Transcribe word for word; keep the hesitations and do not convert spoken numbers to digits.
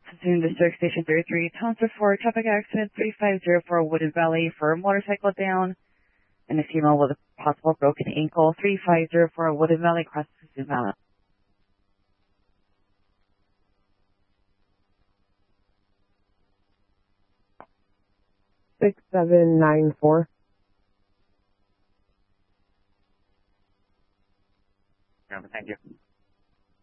Zoom District Station thirty-three, Townsend four, traffic accident three five zero four Wooded Valley for a motorcycle down and a female with a possible broken ankle, three five zero four Wooded Valley, across the Zoom Valley. six seven nine four. Thank you.